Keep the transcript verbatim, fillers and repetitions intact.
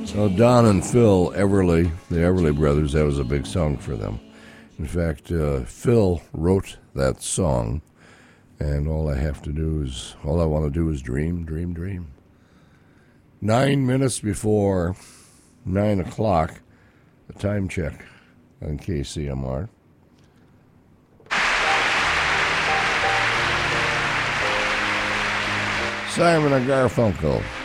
Oh, Don and Phil Everly, the Everly Brothers, that was a big song for them. In fact, uh, Phil wrote that song, and all I have to do is, all I want to do is dream, dream, dream. Nine minutes before nine o'clock, the time check on K C M R. Simon and Garfunkel.